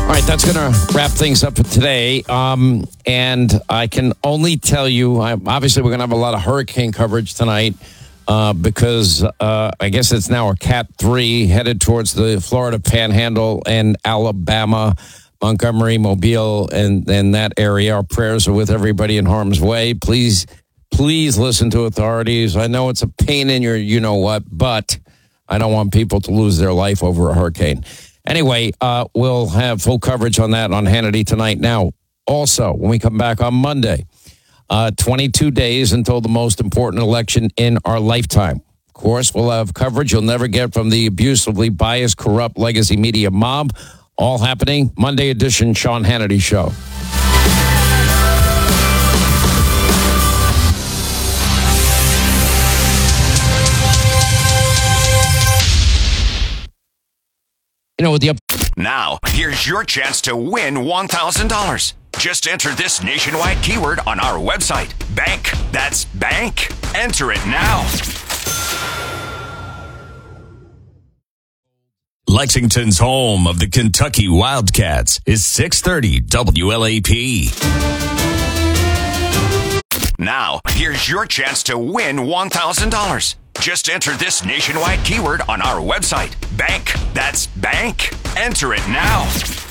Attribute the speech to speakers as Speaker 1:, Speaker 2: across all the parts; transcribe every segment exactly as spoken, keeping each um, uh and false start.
Speaker 1: All right, that's going to wrap things up for today. Um, and I can only tell you, I, obviously, we're going to have a lot of hurricane coverage tonight uh, because uh, I guess it's now a Cat three headed towards the Florida Panhandle and Alabama, Montgomery, Mobile, and, and that area. Our prayers are with everybody in harm's way. Please, please listen to authorities. I know it's a pain in your you-know-what, but I don't want people to lose their life over a hurricane. Anyway, uh, we'll have full coverage on that on Hannity tonight. Now, also, when we come back on Monday, uh, twenty-two days until the most important election in our lifetime. Of course, we'll have coverage you'll never get from the abusively biased, corrupt legacy media mob. All happening Monday edition Sean Hannity Show. You know, with the up-
Speaker 2: Now, here's your chance to win one thousand dollars. Just enter this nationwide keyword on our website. Bank. That's bank. Enter it now. Lexington's home of the Kentucky Wildcats is six thirty W L A P. Now, here's your chance to win one thousand dollars. Just enter this nationwide keyword on our website. Bank. That's bank. Enter it now.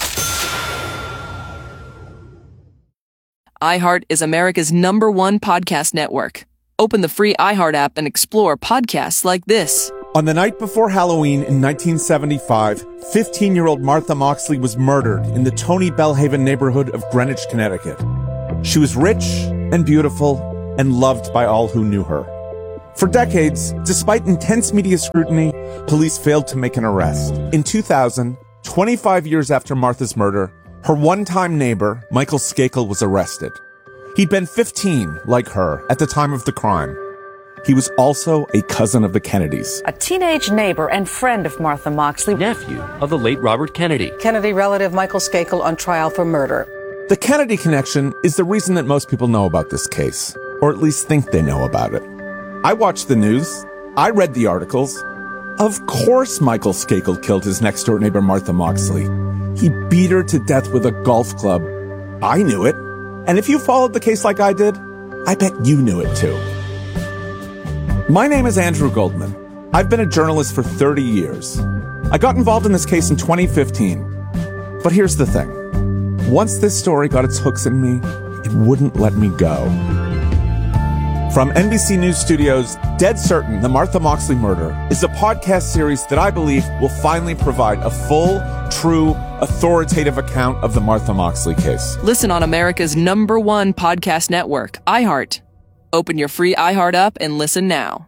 Speaker 3: iHeart is America's number one podcast network. Open the free iHeart app and explore podcasts like this.
Speaker 4: On the night before Halloween in nineteen seventy-five, fifteen-year-old Martha Moxley was murdered in the Tony Bellhaven neighborhood of Greenwich, Connecticut. She was rich and beautiful and loved by all who knew her. For decades, despite intense media scrutiny, police failed to make an arrest. In two thousand, twenty-five years after Martha's murder, her one-time neighbor, Michael Skakel, was arrested. He'd been fifteen, like her, at the time of the crime. He was also a cousin of the Kennedys.
Speaker 5: A teenage neighbor and friend of Martha Moxley.
Speaker 6: Nephew of the late Robert Kennedy.
Speaker 5: Kennedy relative Michael Skakel on trial for murder.
Speaker 4: The Kennedy connection is the reason that most people know about this case, or at least think they know about it. I watched the news. I read the articles. Of course Michael Skakel killed his next-door neighbor Martha Moxley. He beat her to death with a golf club. I knew it. And if you followed the case like I did, I bet you knew it too. My name is Andrew Goldman. I've been a journalist for thirty years. I got involved in this case in twenty fifteen. But here's the thing. Once this story got its hooks in me, it wouldn't let me go. From N B C News Studios, Dead Certain, The Martha Moxley Murder is a podcast series that I believe will finally provide a full, true, authoritative account of the Martha Moxley case.
Speaker 3: Listen on America's number one podcast network, iHeart. Open your free iHeart app and listen now.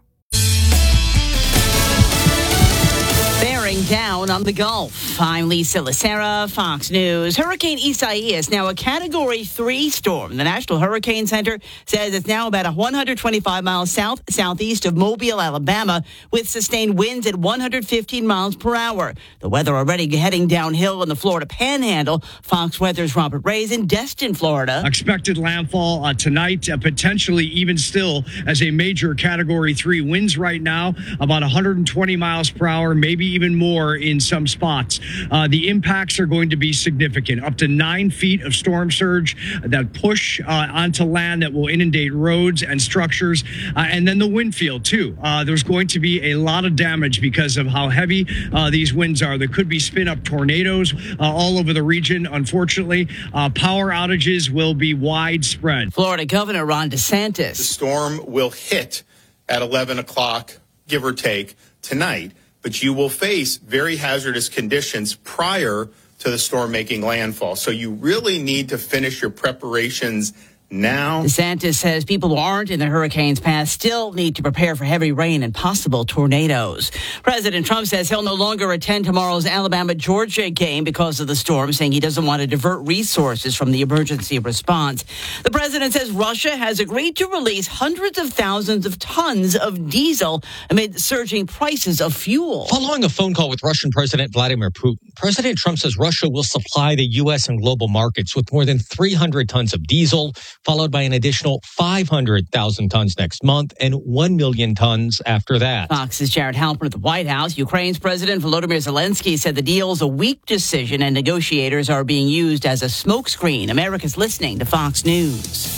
Speaker 7: Bearing down on the Gulf. I'm Lisa Lacera, Fox News. Hurricane Isaias, now a Category three storm. The National Hurricane Center says it's now about one hundred twenty-five miles south-southeast of Mobile, Alabama, with sustained winds at one hundred fifteen miles per hour. The weather already heading downhill in the Florida Panhandle. Fox Weather's Robert Ray's in Destin, Florida.
Speaker 8: Expected landfall uh, tonight, uh, potentially even still as a major Category three. Winds right now about one hundred twenty miles per hour, maybe even more in some spots. Uh, the impacts are going to be significant. Up to nine feet of storm surge that push uh, onto land that will inundate roads and structures. Uh, and then the wind field, too. Uh, there's going to be a lot of damage because of how heavy uh, these winds are. There could be spin-up tornadoes uh, all over the region, unfortunately. Uh, power outages will be widespread.
Speaker 7: Florida Governor Ron DeSantis.
Speaker 9: The storm will hit at eleven o'clock, give or take, tonight. But you will face very hazardous conditions prior to the storm making landfall. So you really need to finish your preparations now.
Speaker 7: DeSantis says people who aren't in the hurricane's path still need to prepare for heavy rain and possible tornadoes. President Trump says he'll no longer attend tomorrow's Alabama-Georgia game because of the storm, saying he doesn't want to divert resources from the emergency response. The president says Russia has agreed to release hundreds of thousands of tons of diesel amid surging prices of fuel.
Speaker 10: Following a phone call with Russian President Vladimir Putin, President Trump says Russia will supply the U S and global markets with more than three hundred tons of diesel, followed by an additional five hundred thousand tons next month and one million tons after that.
Speaker 7: Fox's Jared Halpern at the White House. Ukraine's President Volodymyr Zelensky said the deal's a weak decision and negotiators are being used as a smokescreen. America's listening to Fox News.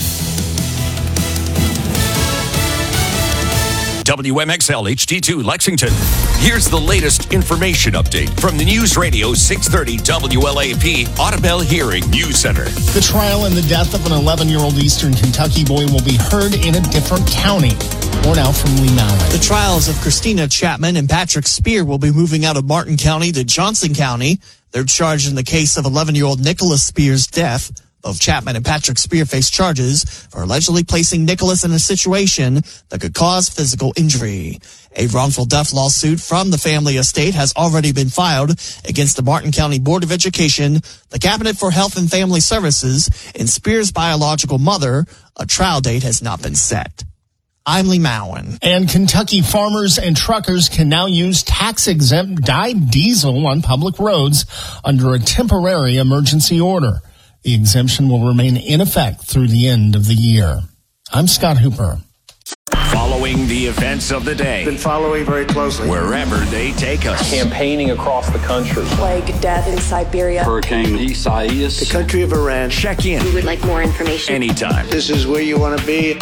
Speaker 2: W M X L H D two Lexington. Here's the latest information update from the News Radio six thirty W L A P Audubell Hearing News Center.
Speaker 11: The trial in the death of an eleven-year-old Eastern Kentucky boy will be heard in a different county. More now from Lee Malley.
Speaker 12: The trials of Christina Chapman and Patrick Spear will be moving out of Martin County to Johnson County. They're charged in the case of eleven-year-old Nicholas Spear's death. Both Chapman and Patrick Spear face charges for allegedly placing Nicholas in a situation that could cause physical injury. A wrongful death lawsuit from the family estate has already been filed against the Martin County Board of Education, the Cabinet for Health and Family Services, and Spear's biological mother. A trial date has not been set. I'm Lee Mowen.
Speaker 11: And Kentucky farmers and truckers can now use tax-exempt dyed diesel on public roads under a temporary emergency order. The exemption will remain in effect through the end of the year. I'm Scott Hooper.
Speaker 2: Following the events of the day.
Speaker 13: Been following very closely.
Speaker 2: Wherever they take us.
Speaker 14: Campaigning across the country.
Speaker 15: Plague, death in Siberia.
Speaker 14: Hurricane Isaias.
Speaker 13: The country of Iran.
Speaker 2: Check in.
Speaker 15: We would like more information.
Speaker 2: Anytime.
Speaker 13: This is where you want to be.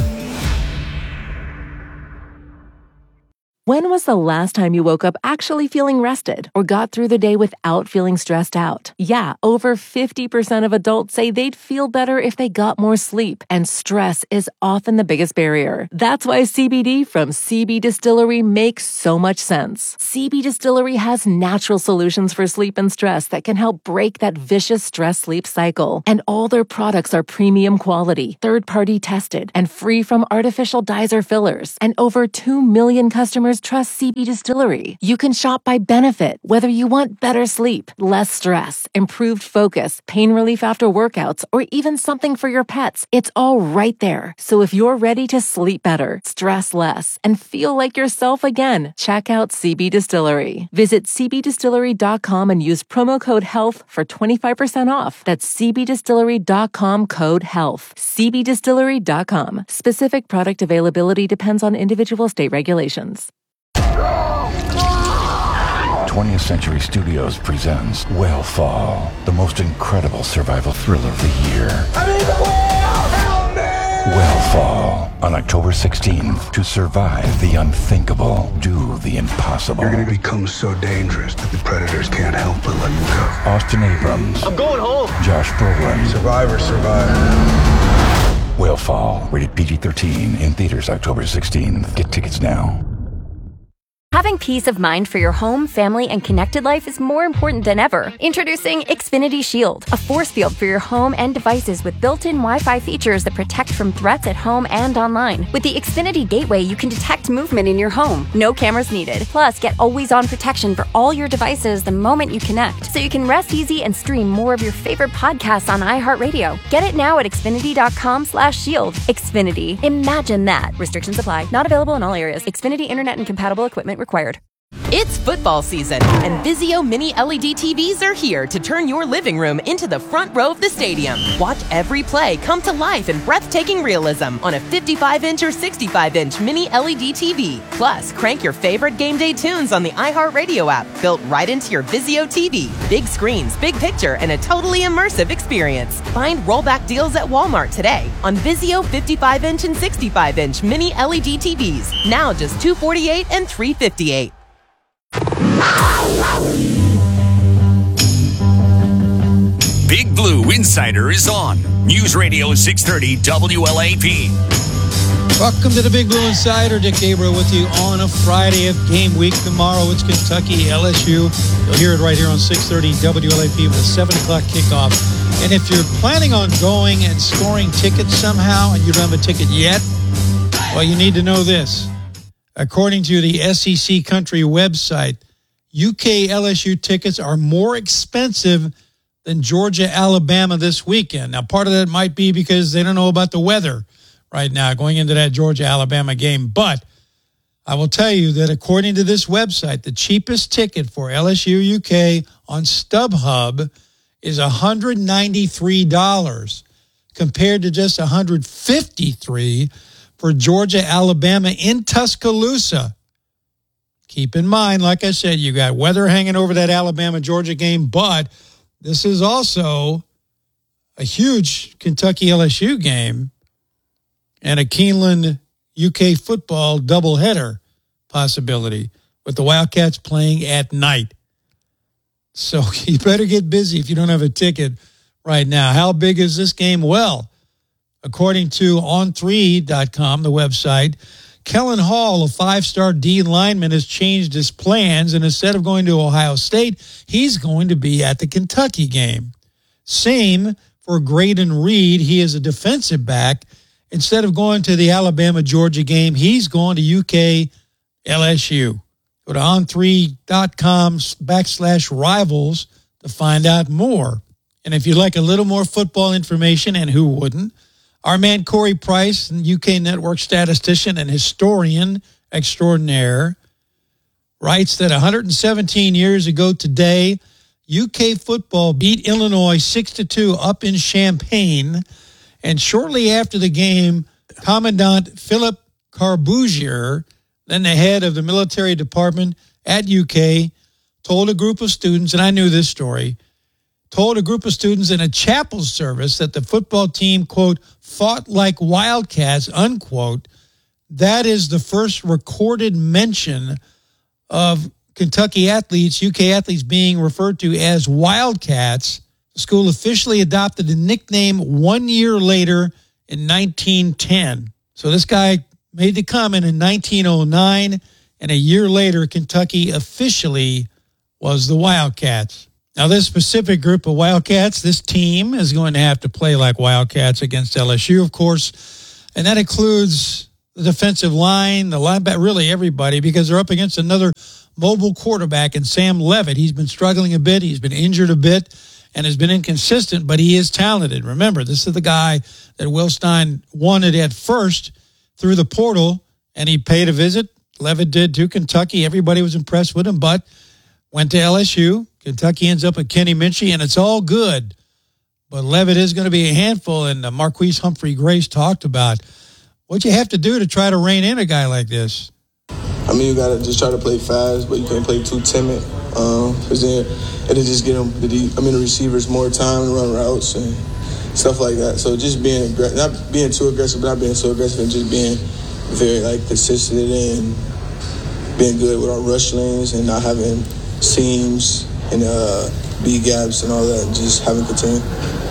Speaker 16: When was the last time you woke up actually feeling rested or got through the day without feeling stressed out? Yeah, over fifty percent of adults say they'd feel better if they got more sleep, and stress is often the biggest barrier. That's why C B D from C B Distillery makes so much sense. C B Distillery has natural solutions for sleep and stress that can help break that vicious stress-sleep cycle. And all their products are premium quality, third-party tested, and free from artificial dyes or fillers. And over two million customers trust C B Distillery. You can shop by benefit, whether you want better sleep, less stress, improved focus, pain relief after workouts, or even something for your pets. It's all right there. So if you're ready to sleep better, stress less, and feel like yourself again, check out C B Distillery. Visit c b distillery dot com and use promo code HEALTH for twenty-five percent off. That's c b distillery dot com code HEALTH. c b distillery dot com. Specific product availability depends on individual state regulations.
Speaker 17: twentieth Century Studios presents Whale-Fall, the most incredible survival thriller of the year. I mean, the whale! Help me! Whale-Fall, on October sixteenth. To survive the unthinkable, do the impossible.
Speaker 18: You're going to become so dangerous that the predators can't help but let you go.
Speaker 17: Austin Abrams.
Speaker 14: I'm going home.
Speaker 17: Josh Brolin.
Speaker 18: Survivor, survivor.
Speaker 17: Whale-Fall, rated P G thirteen, in theaters October sixteenth. Get tickets now.
Speaker 19: Having peace of mind for your home, family, and connected life is more important than ever. Introducing Xfinity Shield, a force field for your home and devices with built-in Wi-Fi features that protect from threats at home and online. With the Xfinity Gateway, you can detect movement in your home. No cameras needed. Plus, get always-on protection for all your devices the moment you connect, so you can rest easy and stream more of your favorite podcasts on iHeartRadio. Get it now at xfinity dot com slash shield. Xfinity. Imagine that. Restrictions apply. Not available in all areas. Xfinity Internet and compatible equipment required.
Speaker 20: It's football season, and Vizio Mini L E D T Vs are here to turn your living room into the front row of the stadium. Watch every play come to life in breathtaking realism on a fifty-five inch or sixty-five inch Mini L E D T V. Plus, crank your favorite game day tunes on the iHeartRadio app, built right into your Vizio T V. Big screens, big picture, and a totally immersive experience. Find rollback deals at Walmart today on Vizio fifty-five inch and sixty-five inch Mini L E D T Vs. Now just two hundred forty-eight dollars and three hundred fifty-eight dollars.
Speaker 2: Big Blue Insider is on News Radio six thirty W L A P.
Speaker 21: Welcome to the Big Blue Insider. Dick Gabriel with you on a Friday of game week. Tomorrow it's Kentucky L S U. You'll hear it right here on six thirty W L A P with a seven o'clock kickoff. And if you're planning on going and scoring tickets somehow and you don't have a ticket yet, well, you need to know this. According to the S E C Country website, U K L S U tickets are more expensive than Georgia, Alabama this weekend. Now, part of that might be because they don't know about the weather right now going into that Georgia, Alabama game. But I will tell you that according to this website, the cheapest ticket for L S U U K on StubHub is one hundred ninety-three dollars. compared to just one hundred fifty-three for Georgia, Alabama in Tuscaloosa. Keep in mind, like I said, you got weather hanging over that Alabama-Georgia game, but this is also a huge Kentucky-L S U game and a Keeneland-U K football doubleheader possibility with the Wildcats playing at night. So you better get busy if you don't have a ticket right now. How big is this game? Well, according to on three dot com, the website, Kellen Hall, a five-star D lineman, has changed his plans, and instead of going to Ohio State, he's going to be at the Kentucky game. Same for Graydon Reed. He is a defensive back. Instead of going to the Alabama-Georgia game, he's going to U K L S U. Go to on three dot com backslash rivals to find out more. And if you'd like a little more football information, and who wouldn't, our man Corey Price, U K Network statistician and historian extraordinaire, writes that one hundred seventeen years ago today, U K football beat Illinois six to two up in Champaign. And shortly after the game, Commandant Philip Corbusier, then the head of the military department at U K, told a group of students, and I knew this story, told a group of students in a chapel service that the football team, quote, fought like wildcats, unquote. That is the first recorded mention of Kentucky athletes, U K athletes, being referred to as wildcats. The school officially adopted the nickname one year later in nineteen ten. So this guy made the comment in nineteen oh nine, and a year later, Kentucky officially was the Wildcats. Now, this specific group of Wildcats, this team, is going to have to play like Wildcats against L S U, of course, and that includes the defensive line, the linebacker, really everybody, because they're up against another mobile quarterback in Sam Levitt. He's been struggling a bit. He's been injured a bit and has been inconsistent, but he is talented. Remember, this is the guy that Will Stein wanted at first through the portal, and he paid a visit. Levitt did to Kentucky. Everybody was impressed with him, but went to L S U. Kentucky ends up with Kenny Minchey, and it's all good. But Levitt is going to be a handful, and uh, Marquise Humphrey Grace talked about what you have to do to try to rein in a guy like this.
Speaker 1: I mean, you got to just try to play fast, but you can't play too timid. Um, because then it'll just get them, the, I mean, the receivers more time to run routes and stuff like that. So just being, not being too aggressive, but not being so aggressive, and just being very, like, consistent and being good with our rush lanes and not having seams and uh, B gaps and all that, and just having contain.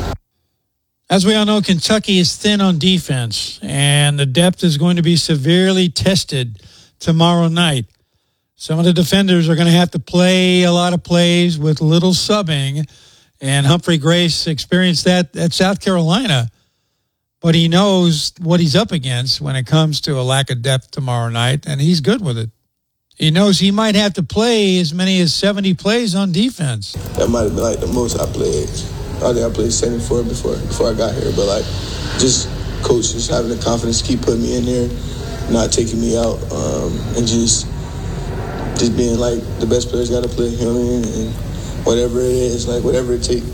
Speaker 21: As we all know, Kentucky is thin on defense, and the depth is going to be severely tested tomorrow night. Some of the defenders are going to have to play a lot of plays with little subbing, and Humphrey Grace experienced that at South Carolina. But he knows what he's up against when it comes to a lack of depth tomorrow night, and he's good with it. He knows he might have to play as many as seventy plays on defense.
Speaker 1: That might have been like the most I played. I think I played seventy-four before before I got here, but like just coach just having the confidence to keep putting me in there, not taking me out, um, and just just being like the best players got to play. You know what I mean? And whatever it is, like whatever it takes.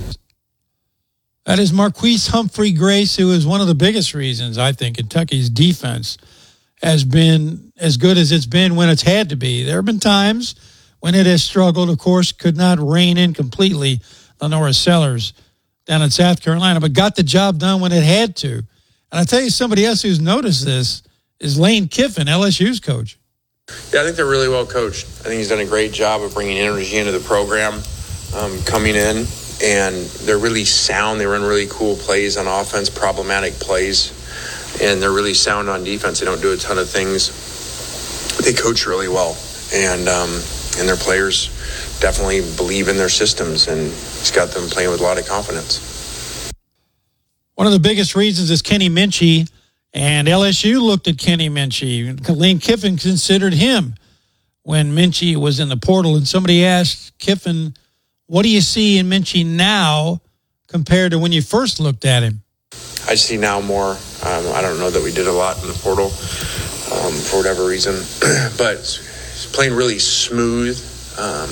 Speaker 21: That is Marquise Humphrey Grace, who is one of the biggest reasons I think Kentucky's defense has been as good as it's been when it's had to be. There have been times when it has struggled, of course, could not rein in completely Lenora Sellers down in South Carolina, but got the job done when it had to. And I tell you, somebody else who's noticed this is Lane Kiffin, L S U's coach.
Speaker 22: Yeah, I think they're really well coached. I think he's done a great job of bringing energy into the program, um, coming in, and they're really sound. They run really cool plays on offense, problematic plays, and they're really sound on defense. They don't do a ton of things. They coach really well, and um, and their players definitely believe in their systems, and it's got them playing with a lot of confidence.
Speaker 21: One of the biggest reasons is Kenny Minchey, and L S U looked at Kenny Minchey. Lane Kiffin considered him when Minchey was in the portal, and somebody asked Kiffin, what do you see in Minchey now compared to when you first looked at him?
Speaker 22: I see now more. Um, I don't know that we did a lot in the portal um, for whatever reason, but he's playing really smooth. Um,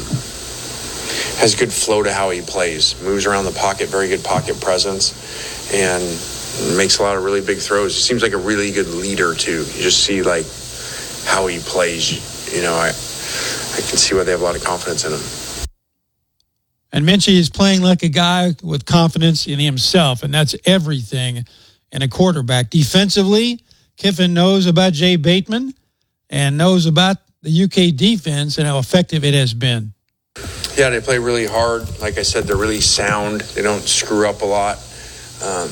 Speaker 22: has good flow to how he plays. Moves around the pocket, very good pocket presence, and makes a lot of really big throws. He seems like a really good leader too. You just see like how he plays. You know, I I can see why they have a lot of confidence in him.
Speaker 21: And Minchie is playing like a guy with confidence in himself, and that's everything in a quarterback. Defensively, Kiffin knows about Jay Bateman and knows about the U K defense and how effective it has been.
Speaker 22: Yeah, they play really hard. Like I said, they're really sound. They don't screw up a lot. Um,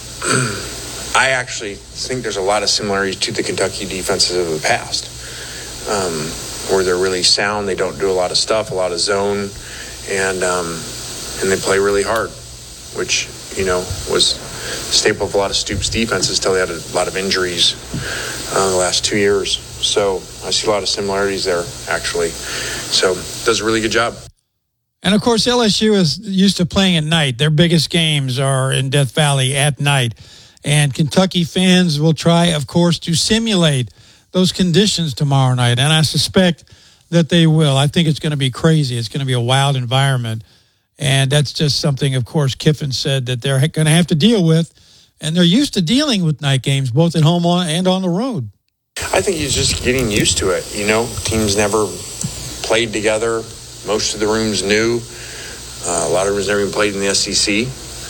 Speaker 22: I actually think there's a lot of similarities to the Kentucky defenses of the past, um, where they're really sound. They don't do a lot of stuff, a lot of zone, and um, and they play really hard, which, you know, was a staple of a lot of Stoops' defenses until they had a lot of injuries uh, the last two years. So I see a lot of similarities there, actually. So does a really good job.
Speaker 21: And, of course, L S U is used to playing at night. Their biggest games are in Death Valley at night. And Kentucky fans will try, of course, to simulate those conditions tomorrow night. And I suspect that they will. I think it's going to be crazy. It's going to be a wild environment. And that's just something, of course, Kiffin said that they're going to have to deal with. And they're used to dealing with night games, both at home and on the road.
Speaker 22: I think he's just getting used to it. You know, teams never played together. Most of the rooms new. Uh, a lot of rooms never even played in the S E C.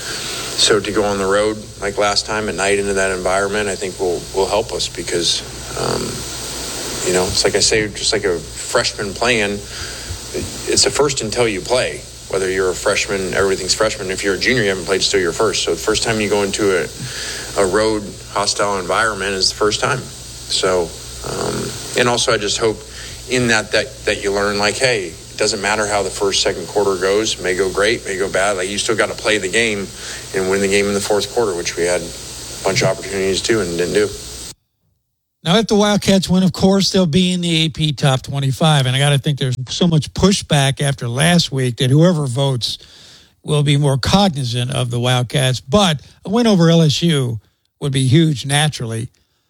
Speaker 22: So to go on the road like last time at night into that environment, I think will will help us because, um, you know, it's like I say, just like a freshman playing, it's a first until you play. Whether you're a freshman, everything's freshman. If you're a junior, you haven't played, still your first. So the first time you go into a, a road hostile environment is the first time. So, um, and also I just hope in that, that that you learn, like, hey, it doesn't matter how the first, second quarter goes. It may go great, may go bad. Like, you still got to play the game and win the game in the fourth quarter, which we had a bunch of opportunities to and didn't do.
Speaker 21: Now, if the Wildcats win, of course, they'll be in the A P Top twenty-five. And I got to think there's so much pushback after last week that whoever votes will be more cognizant of the Wildcats. But a win over L S U would be huge naturally.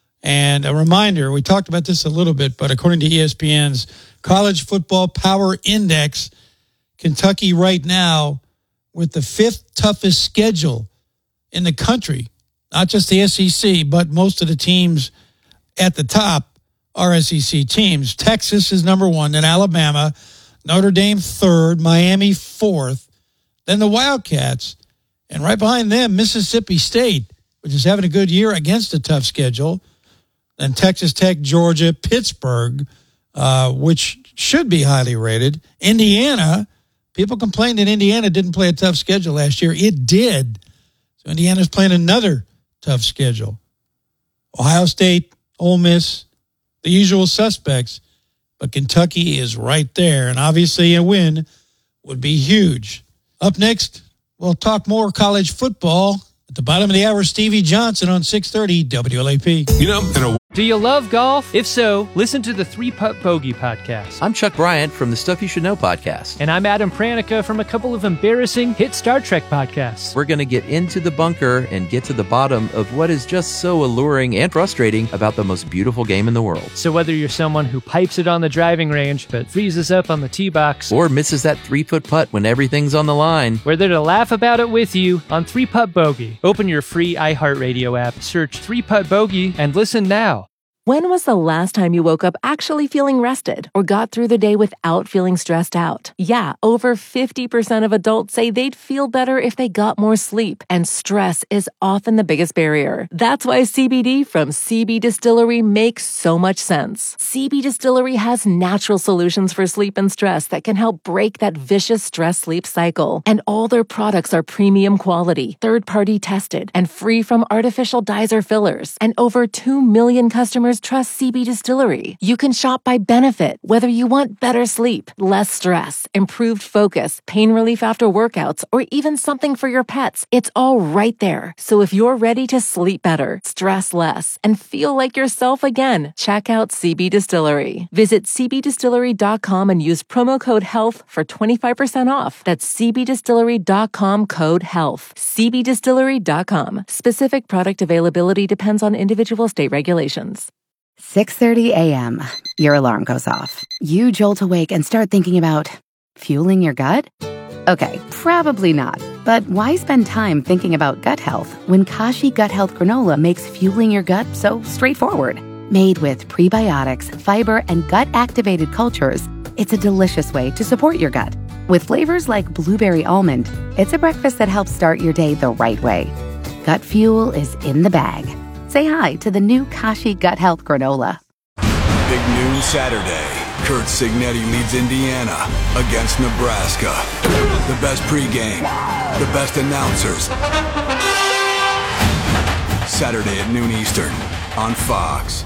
Speaker 21: And a reminder, we talked about this a little bit, but according to E S P N's College Football Power Index, Kentucky right now with the fifth toughest schedule in the country, not just the S E C, but most of the teams at the top are S E C teams. Texas is number one, then Alabama, Notre Dame third, Miami fourth, then the Wildcats, and right behind them, Mississippi State, which is having a good year against a tough schedule. Then Texas Tech, Georgia, Pittsburgh, uh, which should be highly rated. Indiana, people complained that Indiana didn't play a tough schedule last year. It did. So Indiana's playing another tough schedule. Ohio State, Ole Miss, the usual suspects, but Kentucky is right there, and obviously a win would be huge. Up next, we'll talk more college football. At the bottom of the hour, Stevie Johnson on six thirty W L A P.
Speaker 5: You know, in a Do you love golf? If so, listen to the Three Putt Bogey podcast.
Speaker 6: I'm Chuck Bryant from the Stuff You Should Know podcast.
Speaker 5: And I'm Adam Pranica from a couple of embarrassing hit Star Trek podcasts.
Speaker 6: We're going to get into the bunker and get to the bottom of what is just so alluring and frustrating about the most beautiful game in the world.
Speaker 5: So whether you're someone who pipes it on the driving range but freezes up on the tee box,
Speaker 6: or misses that three-foot putt when everything's on the line,
Speaker 5: we're there to laugh about it with you on Three Putt Bogey. Open your free iHeartRadio app, search Three Putt Bogey, and listen now.
Speaker 16: When was the last time you woke up actually feeling rested or got through the day without feeling stressed out? Yeah, over fifty percent of adults say they'd feel better if they got more sleep, and stress is often the biggest barrier. That's why C B D from C B Distillery makes so much sense. C B Distillery has natural solutions for sleep and stress that can help break that vicious stress-sleep cycle. And all their products are premium quality, third-party tested, and free from artificial dyes or fillers. And over two million customers trust C B Distillery. You can shop by benefit, whether you want better sleep, less stress, improved focus, pain relief after workouts, or even something for your pets. It's all right there. So if you're ready to sleep better, stress less, and feel like yourself again, check out C B Distillery. Visit C B distillery dot com and use promo code HEALTH for twenty-five percent off. That's C B distillery dot com code HEALTH. C B distillery dot com. Specific product availability depends on individual state regulations.
Speaker 23: six thirty a.m. Your alarm goes off. You jolt awake and start thinking about fueling your gut? Okay, probably not. But why spend time thinking about gut health when Kashi Gut Health Granola makes fueling your gut so straightforward? Made with prebiotics, fiber, and gut-activated cultures, it's a delicious way to support your gut. With flavors like blueberry almond, it's a breakfast that helps start your day the right way. Gut fuel is in the bag. Say hi to the new Kashi Gut Health Granola.
Speaker 3: Big news Saturday. Kurt Signetti leads Indiana against Nebraska. The best pregame, the best announcers. Saturday at noon Eastern on Fox.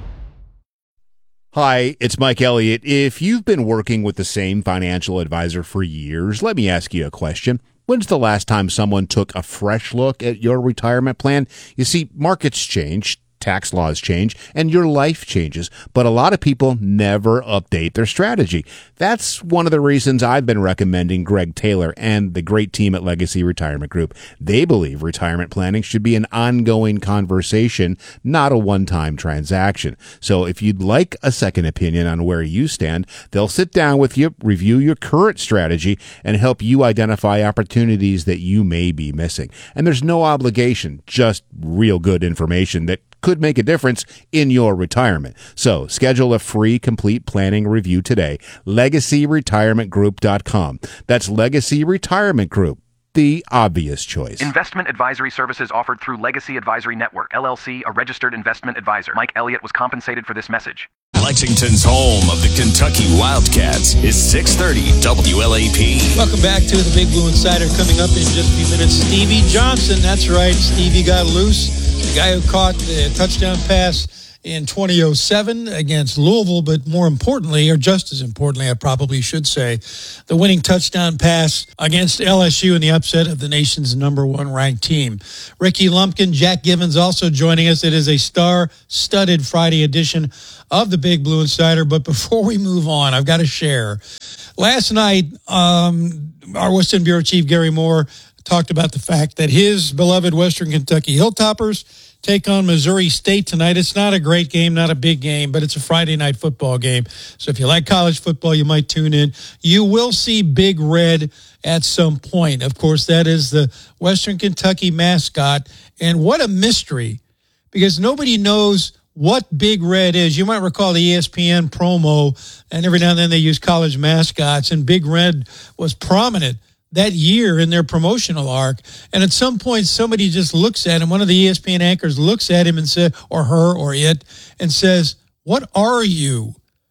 Speaker 4: Hi, it's Mike Elliott. If you've been working with the same financial advisor for years, let me ask you a question. When's the last time someone took a fresh look at your retirement plan? You see, markets change, tax laws change, and your life changes, but a lot of people never update their strategy. That's one of the reasons I've been recommending Greg Taylor and the great team at Legacy Retirement Group. They believe retirement planning should be an ongoing conversation, not a one-time transaction. So if you'd like a second opinion on where you stand, they'll sit down with you, review your current strategy, and help you identify opportunities that you may be missing. And there's no obligation, just real good information that could make a difference in your retirement. So schedule a free complete planning review today. legacy retirement group dot com. That's Legacy Retirement Group, the obvious choice.
Speaker 8: Investment advisory services offered through Legacy Advisory Network, L L C, a registered investment advisor. Mike Elliott was compensated for this message.
Speaker 24: Lexington's home of the Kentucky Wildcats is six thirty W L A P.
Speaker 21: Welcome back to the Big Blue Insider. Coming up in just a few minutes, Stevie Johnson. That's right, Stevie got loose. The guy who caught the touchdown pass in twenty oh seven against Louisville, but more importantly, or just as importantly, I probably should say, the winning touchdown pass against L S U in the upset of the nation's number one ranked team. Ricky Lumpkin, Jack Givens also joining us. It is a star-studded Friday edition of the Big Blue Insider. But before we move on, I've got to share. Last night, um, our Western Bureau Chief Gary Moore talked about the fact that his beloved Western Kentucky Hilltoppers take on Missouri State tonight. It's not a great game, not a big game, but it's a Friday night football game. So if you like college football, you might tune in. You will see Big Red at some point. Of course, that is the Western Kentucky mascot. And what a mystery, because nobody knows what Big Red is. You might recall the E S P N promo, and every now and then they use college mascots, and Big Red was prominent that year in their promotional arc. And at some point, somebody just looks at him. One of the E S P N anchors looks at him and said, or her or it, and says, "What are you?"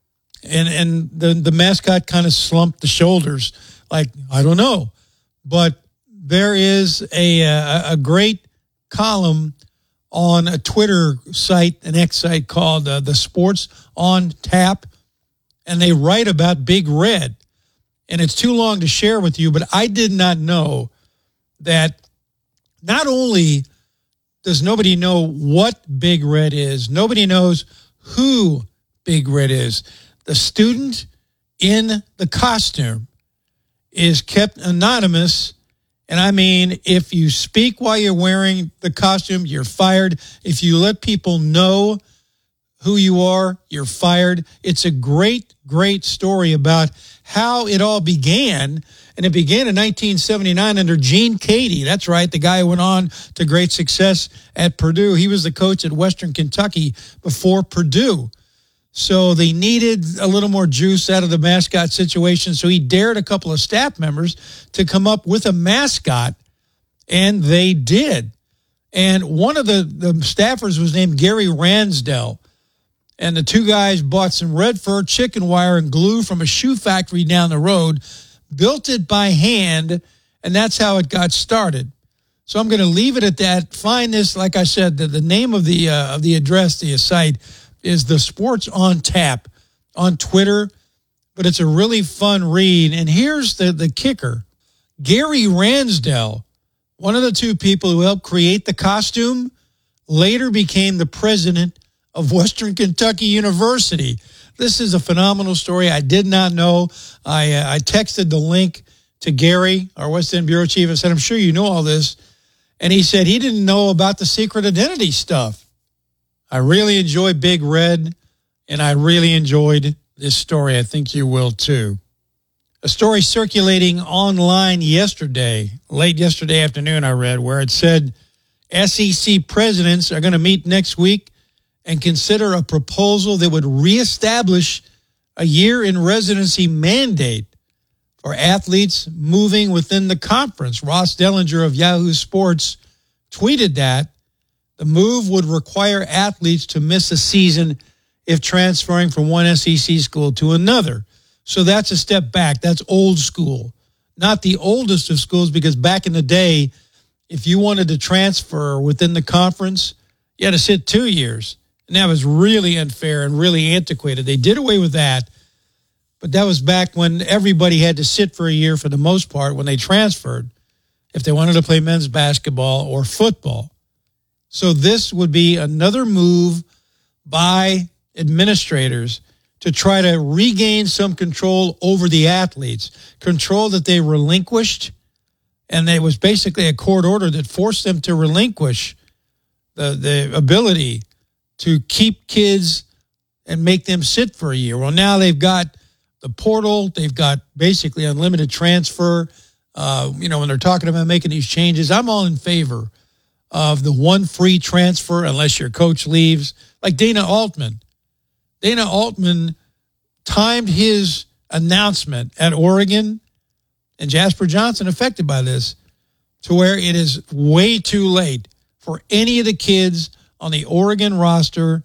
Speaker 21: And and the, the mascot kind of slumped the shoulders like, I don't know. But there is a, a, a great column on a Twitter site, an X site called uh, The Sports on Tap, and they write about Big Red. And it's too long to share with you, but I did not know that not only does nobody know what Big Red is, nobody knows who Big Red is. The student in the costume is kept anonymous. And I mean, if you speak while you're wearing the costume, you're fired. If you let people know who you are, you're fired. It's a great, great story about how it all began. And it began in nineteen seventy-nine under Gene Cady. That's right, the guy who went on to great success at Purdue. He was the coach at Western Kentucky before Purdue. So they needed a little more juice out of the mascot situation. So he dared a couple of staff members to come up with a mascot, and they did. And one of the, the staffers was named Gary Ransdell. And the two guys bought some red fur, chicken wire, and glue from a shoe factory down the road, built it by hand, and that's how it got started. So I'm going to leave it at that. Find this, like I said, the, the name of the uh, of the address, the site, is The Sports on Tap on Twitter, but it's a really fun read. And here's the, the kicker. Gary Ransdell, one of the two people who helped create the costume, later became the president of Western Kentucky University. This is a phenomenal story. I did not know. I uh, I texted the link to Gary, our West End Bureau Chief, and said, I'm sure you know all this. And he said he didn't know about the secret identity stuff. I really enjoy Big Red, and I really enjoyed this story. I think you will too. A story circulating online yesterday, late yesterday afternoon, I read, where it said S E C presidents are going to meet next week and consider a proposal that would reestablish a year in residency mandate for athletes moving within the conference. Ross Dellinger of Yahoo Sports tweeted that the move would require athletes to miss a season if transferring from one S E C school to another. So that's a step back. That's old school. Not the oldest of schools, because back in the day, if you wanted to transfer within the conference, you had to sit two years. And that was really unfair and really antiquated. They did away with that, but that was back when everybody had to sit for a year for the most part when they transferred, if they wanted to play men's basketball or football. So this would be another move by administrators to try to regain some control over the athletes, control that they relinquished, and it was basically a court order that forced them to relinquish the, the ability to keep kids and make them sit for a year. Well, now they've got the portal, they've got basically unlimited transfer. Uh, you know, when they're talking about making these changes, I'm all in favor of the one free transfer unless your coach leaves, like Dana Altman. Dana Altman timed his announcement at Oregon, and Jasper Johnson affected by this, to where it is way too late for any of the kids on the Oregon roster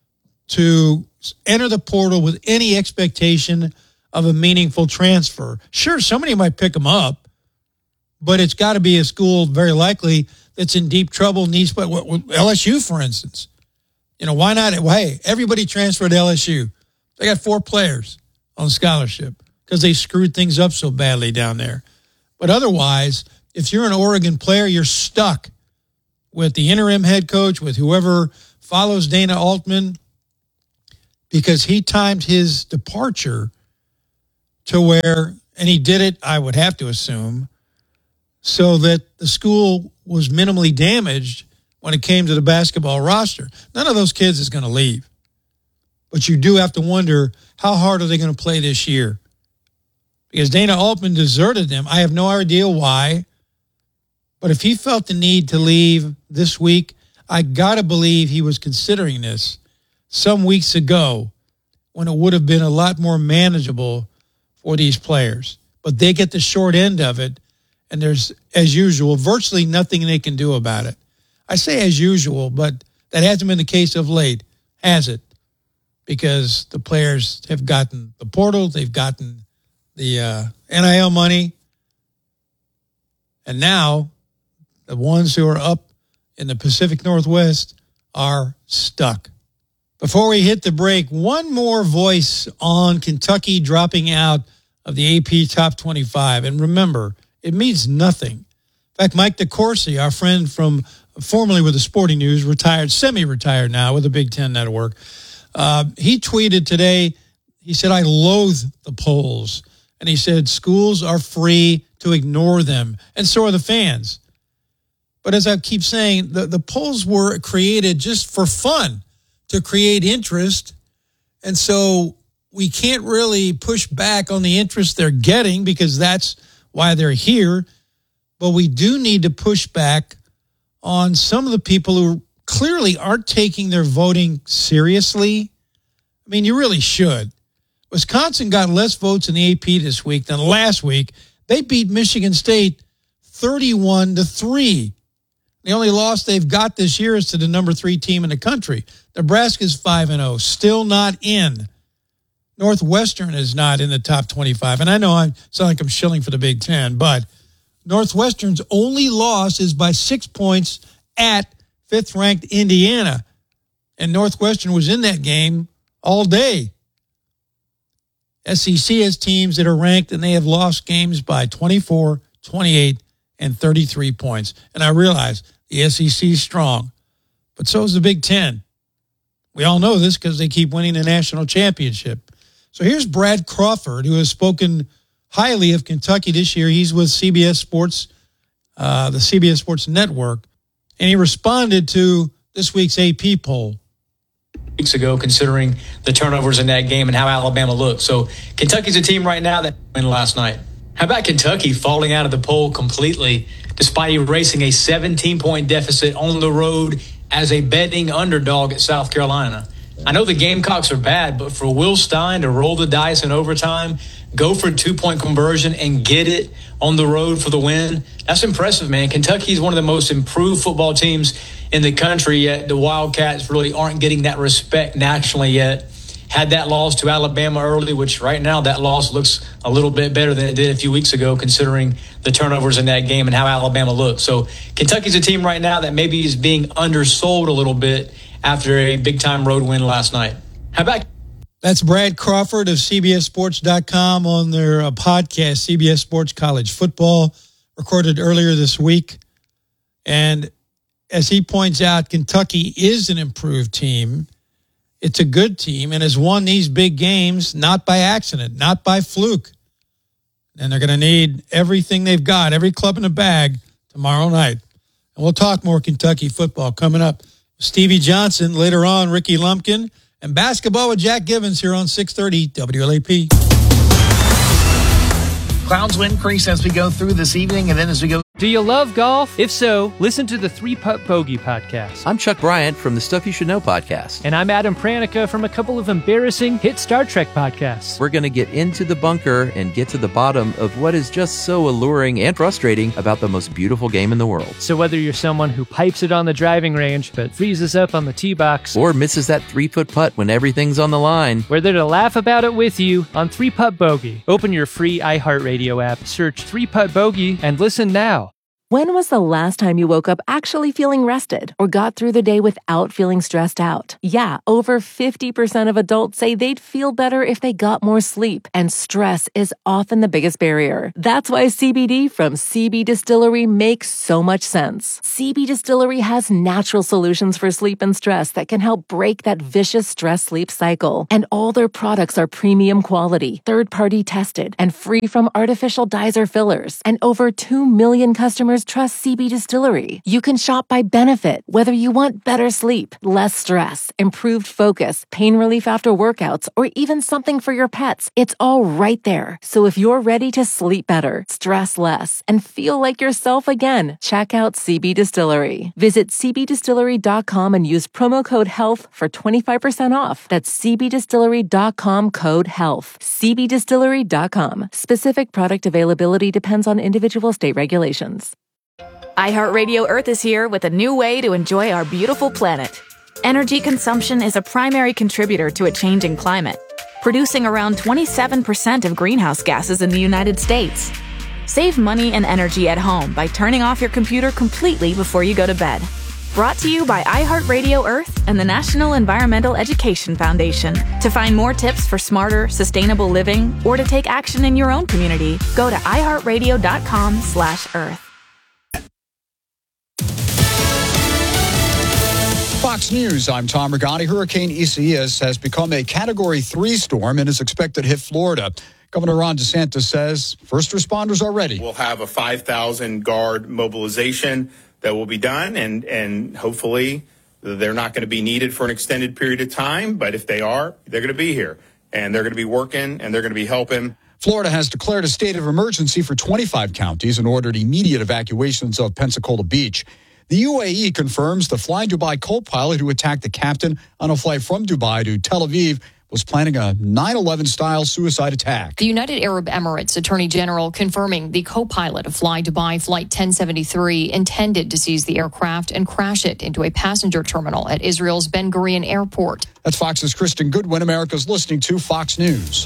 Speaker 21: to enter the portal with any expectation of a meaningful transfer. Sure, somebody might pick them up, but it's got to be a school very likely that's in deep trouble, needs, but L S U, for instance. You know, why not? Well, hey, everybody transferred to L S U. They got four players on scholarship because they screwed things up so badly down there. But otherwise, if you're an Oregon player, you're stuck with the interim head coach, with whoever follows Dana Altman, because he timed his departure to where, and he did it, I would have to assume, so that the school was minimally damaged when it came to the basketball roster. None of those kids is going to leave. But you do have to wonder, how hard are they going to play this year? Because Dana Altman deserted them. I have no idea why. But if he felt the need to leave this week, I got to believe he was considering this some weeks ago when it would have been a lot more manageable for these players. But they get the short end of it, and there's, as usual, virtually nothing they can do about it. I say as usual, but that hasn't been the case of late, has it? Because the players have gotten the portal, they've gotten the uh, N I L money, and now the ones who are up in the Pacific Northwest are stuck. Before we hit the break, one more voice on Kentucky dropping out of the A P Top twenty-five. And remember, it means nothing. In fact, Mike DeCourcy, our friend from formerly with the Sporting News, retired, semi-retired now with the Big Ten Network, uh, he tweeted today, he said, I loathe the polls. And he said, schools are free to ignore them, and so are the fans. But as I keep saying, the, the polls were created just for fun, to create interest. And so we can't really push back on the interest they're getting, because that's why they're here. But we do need to push back on some of the people who clearly aren't taking their voting seriously. I mean, you really should. Wisconsin got less votes in the A P this week than last week. They beat Michigan State thirty-one to three. The only loss they've got this year is to the number three team in the country. Nebraska's five and oh, still not in. Northwestern is not in the top twenty-five. And I know I sound like I'm shilling for the Big Ten, but Northwestern's only loss is by six points at fifth-ranked Indiana. And Northwestern was in that game all day. S E C has teams that are ranked, and they have lost games by twenty-four, twenty-eight, and thirty-three points. And I realize the S E C is strong, but so is the Big Ten. We all know this because they keep winning the national championship. So here's Brad Crawford, who has spoken highly of Kentucky this year. He's with C B S Sports, uh, the C B S Sports Network, and he responded to this week's A P poll.
Speaker 7: weeks ago, considering the turnovers in that game and how Alabama looked. So Kentucky's a team right now that won last night. How about Kentucky falling out of the poll completely despite erasing a seventeen-point deficit on the road as a betting underdog at South Carolina? I know the Gamecocks are bad, but for Will Stein to roll the dice in overtime, go for a two-point conversion, and get it on the road for the win, that's impressive, man. Kentucky is one of the most improved football teams in the country, yet the Wildcats really aren't getting that respect nationally yet. Had that loss to Alabama early, which right now that loss looks a little bit better than it did a few weeks ago, considering the turnovers in that game and how Alabama looked. So Kentucky's a team right now that maybe is being undersold a little bit after a big-time road win last night. How about...
Speaker 21: That's Brad Crawford of C B S Sports dot com on their uh, podcast, C B S Sports College Football, recorded earlier this week. And as he points out, Kentucky is an improved team. It's a good team and has won these big games, not by accident, not by fluke. And they're going to need everything they've got, every club in the bag, tomorrow night. And we'll talk more Kentucky football coming up. Stevie Johnson, later on, Ricky Lumpkin, and basketball with Jack Givens here on six thirty W L A P.
Speaker 9: Clouds will increase as we go through this evening, and then as we go...
Speaker 5: Do you love golf? If so, listen to the Three Putt Bogey podcast.
Speaker 6: I'm Chuck Bryant from the Stuff You Should Know podcast.
Speaker 5: And I'm Adam Pranica from a couple of embarrassing hit Star Trek podcasts.
Speaker 6: We're going to get into the bunker and get to the bottom of what is just so alluring and frustrating about the most beautiful game in the world.
Speaker 5: So whether you're someone who pipes it on the driving range but freezes up on the tee box,
Speaker 6: or misses that three-foot putt when everything's on the line,
Speaker 5: we're there to laugh about it with you on Three Putt Bogey. Open your free iHeartRadio app, search Three Putt Bogey, and listen now.
Speaker 16: When was the last time you woke up actually feeling rested or got through the day without feeling stressed out? Yeah, over fifty percent of adults say they'd feel better if they got more sleep, and stress is often the biggest barrier. That's why C B D from C B Distillery makes so much sense. C B Distillery has natural solutions for sleep and stress that can help break that vicious stress-sleep cycle. And all their products are premium quality, third-party tested, and free from artificial dyes or fillers. And over two million customers trust C B Distillery. You can shop by benefit, whether you want better sleep, less stress, improved focus, pain relief after workouts, or even something for your pets. It's all right there. So if you're ready to sleep better, stress less, and feel like yourself again, check out C B Distillery. Visit C B distillery dot com and use promo code HEALTH for twenty-five percent off. That's C B distillery dot com code HEALTH. C B distillery dot com. Specific product availability depends on individual state regulations.
Speaker 10: iHeartRadio Earth is here with a new way to enjoy our beautiful planet. Energy consumption is a primary contributor to a changing climate, producing around twenty-seven percent of greenhouse gases in the United States. Save money and energy at home by turning off your computer completely before you go to bed. Brought to you by iHeartRadio Earth and the National Environmental Education Foundation. To find more tips for smarter, sustainable living, or to take action in your own community, go to iHeartRadio dot com slash earth.
Speaker 12: Fox News, I'm Tom Regani. Hurricane Isaias has become a Category three storm and is expected to hit Florida. Governor Ron DeSantis says first responders are ready.
Speaker 25: We'll have a five thousand guard mobilization that will be done, and, and hopefully they're not going to be needed for an extended period of time, but if they are, they're going to be here, and they're going to be working, and they're going to be helping.
Speaker 12: Florida has declared a state of emergency for twenty-five counties and ordered immediate evacuations of Pensacola Beach. The U A E confirms the Flying Dubai co-pilot who attacked the captain on a flight from Dubai to Tel Aviv was planning a nine eleven style suicide attack.
Speaker 26: The United Arab Emirates Attorney General confirming the co-pilot of Fly Dubai Flight ten seventy-three intended to seize the aircraft and crash it into a passenger terminal at Israel's Ben Gurion Airport.
Speaker 12: That's Fox's Kristen Goodwin. America's listening to Fox News.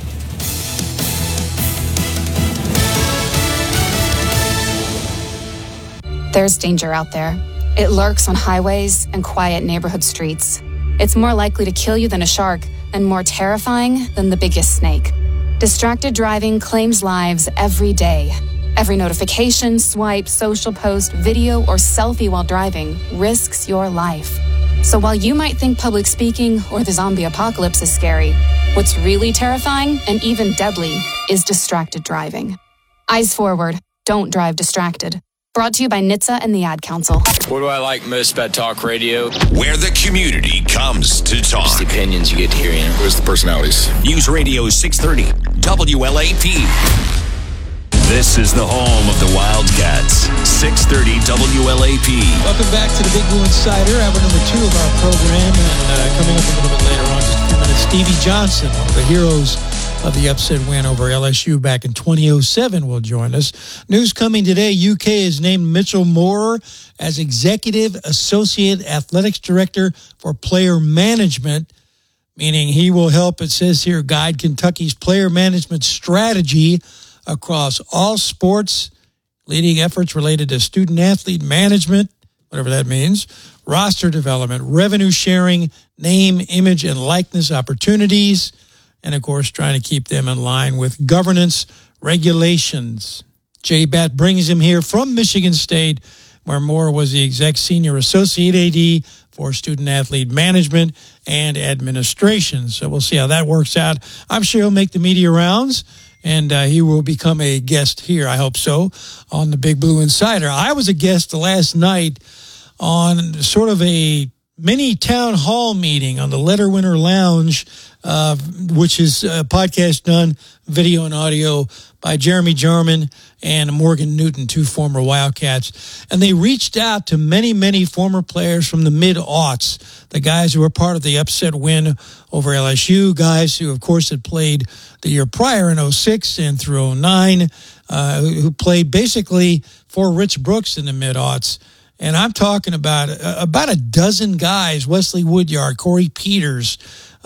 Speaker 27: There's danger out there. It lurks on highways and quiet neighborhood streets. It's more likely to kill you than a shark and more terrifying than the biggest snake. Distracted driving claims lives every day. Every notification, swipe, social post, video, or selfie while driving risks your life. So while you might think public speaking or the zombie apocalypse is scary, what's really terrifying and even deadly is distracted driving. Eyes forward. Don't drive distracted. Brought to you by N H T S A and the Ad Council.
Speaker 11: What do I like most about talk radio?
Speaker 2: Where the community comes to talk.
Speaker 11: It's the opinions you get to hear, you know.
Speaker 13: Where's the personalities?
Speaker 2: News Radio six thirty, W L A P. This is the home of the Wildcats. six thirty W L A P.
Speaker 21: Welcome back to the Big Blue Insider, hour number two of our program. And uh, coming up a little bit later on, just a few minutes, Stevie Johnson, one of the heroes of the upset win over L S U back in twenty oh seven, will join us. News coming today, U K has named Mitchell Moore as Executive Associate Athletics Director for Player Management, meaning he will help, it says here, guide Kentucky's player management strategy across all sports, leading efforts related to student-athlete management, whatever that means, roster development, revenue sharing, name, image, and likeness opportunities, and, of course, trying to keep them in line with governance regulations. Jay Batt brings him here from Michigan State, where Moore was the exec senior associate A D for student-athlete management and administration. So we'll see how that works out. I'm sure he'll make the media rounds, and uh, he will become a guest here, I hope so, on the Big Blue Insider. I was a guest last night on sort of a mini town hall meeting on the Letter Winner Lounge, uh, which is a podcast done, video and audio, by Jeremy Jarman and Morgan Newton, two former Wildcats. And they reached out to many, many former players from the mid-aughts, the guys who were part of the upset win over L S U, guys who, of course, had played the year prior in oh six and through oh nine, uh, who played basically for Rich Brooks in the mid-aughts. And I'm talking about uh, about a dozen guys: Wesley Woodyard, Corey Peters,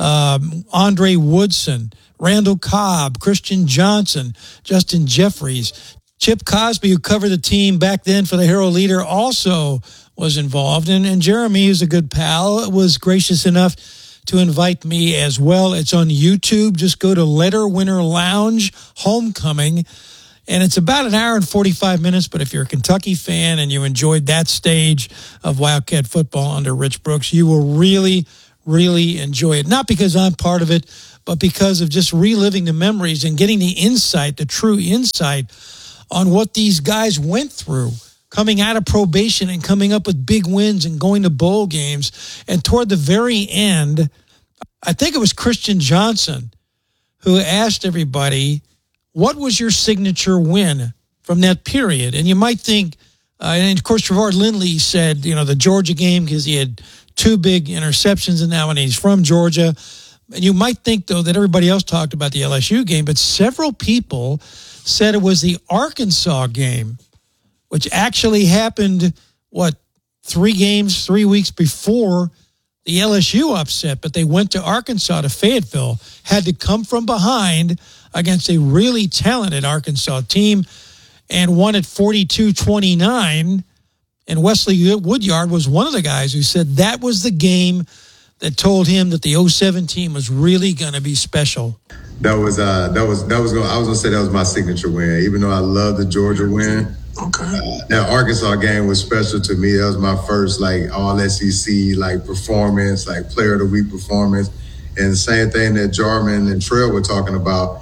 Speaker 21: um, Andre Woodson, Randall Cobb, Christian Johnson, Justin Jeffries, Chip Cosby, who covered the team back then for the Herald Leader, also was involved. And, and Jeremy, who's a good pal, was gracious enough to invite me as well. It's on YouTube. Just go to Letter Winner Lounge Homecoming. And it's about an hour and forty-five minutes, but if you're a Kentucky fan and you enjoyed that stage of Wildcat football under Rich Brooks, you will really, really enjoy it. Not because I'm part of it, but because of just reliving the memories and getting the insight, the true insight on what these guys went through, coming out of probation and coming up with big wins and going to bowl games. And toward the very end, I think it was Christian Johnson who asked everybody, what was your signature win from that period? And you might think, uh, and of course, Trevor Lindley said, you know, the Georgia game, because he had two big interceptions in that one. He's from Georgia. And you might think, though, that everybody else talked about the L S U game, but several people said it was the Arkansas game, which actually happened, what, three games, three weeks before the L S U upset. But they went to Arkansas, to Fayetteville, had to come from behind against a really talented Arkansas team and won at forty-two twenty-nine. And Wesley Woodyard was one of the guys who said that was the game that told him that the oh seven team was really going to be special.
Speaker 14: That was uh, that was that was gonna, I was gonna say that was my signature win. Even though I love the Georgia win, okay, uh, that Arkansas game was special to me. That was my first like all S E C like performance, like player of the week performance. And the same thing that Jarman and Trail were talking about.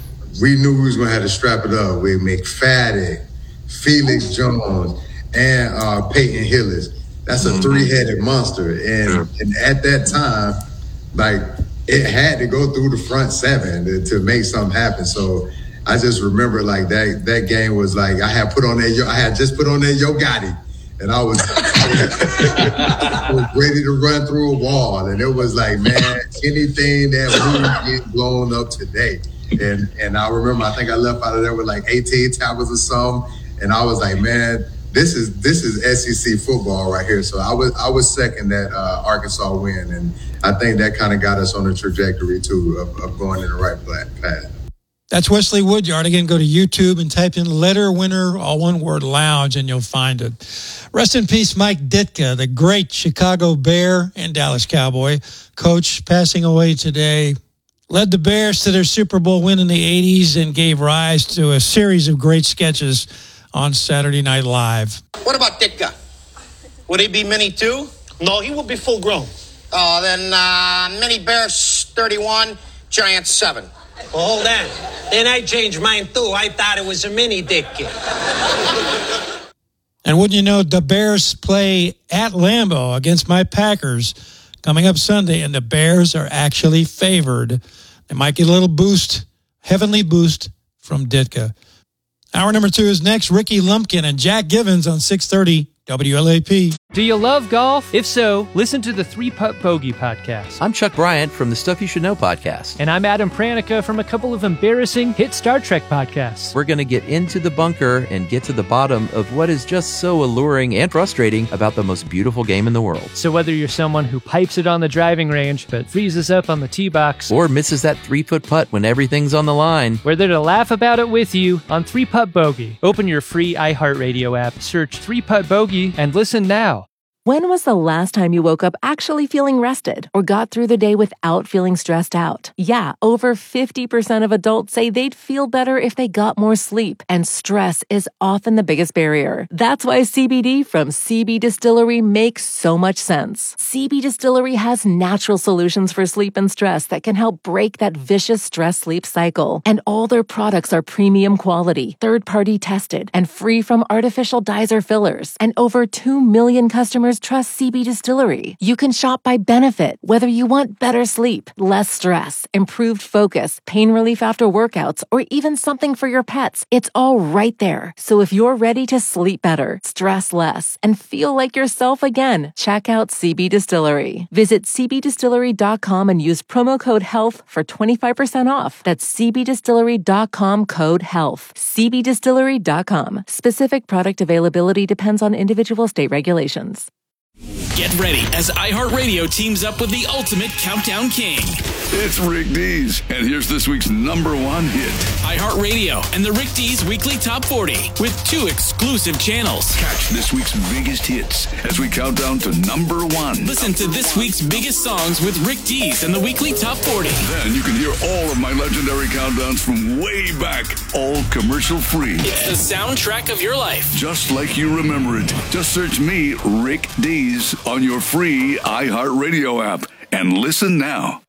Speaker 14: We knew we was gonna have to strap it up with McFadden, Felix Jones, and uh, Peyton Hillis. That's a mm-hmm. three-headed monster. And, yeah. and at that time, like, it had to go through the front seven to, to make something happen. So I just remember, like, that that game was like, I had put on that, I had just put on that Yo Gotti. And I was, I was ready to run through a wall. And it was like, man, anything that we get blown up today. And and I remember, I think I left out of there with like eighteen tackles or something. And I was like, man, this is this is S E C football right here. So I was I was second that uh, Arkansas win, and I think that kind of got us on the trajectory too of, of going in the right path.
Speaker 21: That's Wesley Woodyard. Again, go to YouTube and type in Letter Winner, all one word, Lounge, and you'll find it. Rest in peace, Mike Ditka, the great Chicago Bear and Dallas Cowboy coach, passing away today. Led the Bears to their Super Bowl win in the eighties and gave rise to a series of great sketches on Saturday Night Live.
Speaker 15: What about Ditka? Would he be mini two? No, he would be full grown. Oh, then uh, mini Bears thirty-one, Giants seven.
Speaker 17: Well, hold on. Then I changed mine too. I thought it was a mini dick kid.
Speaker 21: And wouldn't you know, the Bears play at Lambeau against my Packers coming up Sunday, and the Bears are actually favored. They might get a little boost, heavenly boost from Ditka. Hour number two is next. Ricky Lumpkin and Jack Givens on six thirty W L A P.
Speaker 5: Do you love golf? If so, listen to the Three Putt Bogey podcast.
Speaker 6: I'm Chuck Bryant from the Stuff You Should Know podcast.
Speaker 5: And I'm Adam Pranica from a couple of embarrassing hit Star Trek podcasts.
Speaker 6: We're going to get into the bunker and get to the bottom of what is just so alluring and frustrating about the most beautiful game in the world.
Speaker 5: So whether you're someone who pipes it on the driving range but freezes up on the tee box,
Speaker 6: or misses that three-foot putt when everything's on the line,
Speaker 5: we're there to laugh about it with you on Three Putt Bogey. Open your free iHeartRadio app, search Three Putt Bogey, and listen now.
Speaker 16: When was the last time you woke up actually feeling rested or got through the day without feeling stressed out? Yeah, over fifty percent of adults say they'd feel better if they got more sleep, and stress is often the biggest barrier. That's why C B D from C B Distillery makes so much sense. C B Distillery has natural solutions for sleep and stress that can help break that vicious stress-sleep cycle. And all their products are premium quality, third-party tested, and free from artificial dyes or fillers. And over two million customers trust C B Distillery. You can shop by benefit, whether you want better sleep, less stress, improved focus, pain relief after workouts, or even something for your pets. It's all right there. So if you're ready to sleep better, stress less, and feel like yourself again, check out C B Distillery. Visit C B distillery dot com and use promo code HEALTH for twenty-five percent off. That's C B distillery dot com code HEALTH. C B distillery dot com. Specific product availability depends on individual state regulations.
Speaker 24: Get ready as iHeartRadio teams up with the ultimate countdown king.
Speaker 1: It's Rick Dees, and here's this week's number one hit.
Speaker 24: iHeartRadio and the Rick Dees Weekly Top forty with two exclusive channels.
Speaker 1: Catch this week's biggest hits as we count down to number one.
Speaker 24: Listen to this week's biggest songs with Rick Dees and the Weekly Top forty.
Speaker 1: Then you can hear all of my legendary countdowns from way back, all commercial free.
Speaker 24: It's the soundtrack of your life.
Speaker 1: Just like you remember it. Just search me, Rick Dees, on your free iHeartRadio app and listen now.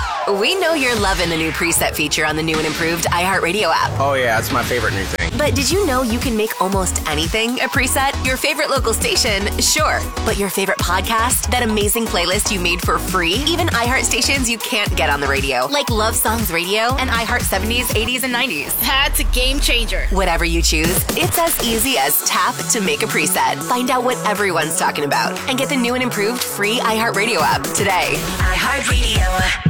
Speaker 13: We know you're loving the new preset feature on the new and improved iHeartRadio app.
Speaker 11: Oh yeah, it's my favorite new thing.
Speaker 13: But did you know you can make almost anything a preset? Your favorite local station, sure. But your favorite podcast? That amazing playlist you made for free? Even iHeart stations you can't get on the radio, like Love Songs Radio and iHeart seventies, eighties, and nineties.
Speaker 17: That's a game changer.
Speaker 13: Whatever you choose, it's as easy as tap to make a preset. Find out what everyone's talking about and get the new and improved free iHeartRadio app today. iHeartRadio.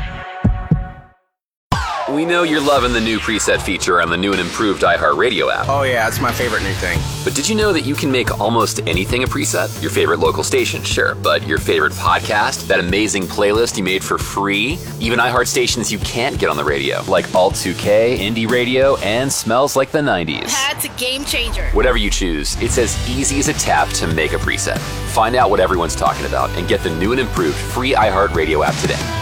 Speaker 11: We know you're loving the new preset feature on the new and improved iHeartRadio app.
Speaker 18: Oh yeah, it's my favorite new thing.
Speaker 11: But did you know that you can make almost anything a preset? Your favorite local station, sure, but your favorite podcast, that amazing playlist you made for free, even iHeart stations you can't get on the radio, like Alt two K, Indie Radio, and Smells Like the nineties.
Speaker 17: That's a game changer.
Speaker 11: Whatever you choose, it's as easy as a tap to make a preset. Find out what everyone's talking about and get the new and improved free iHeartRadio app today.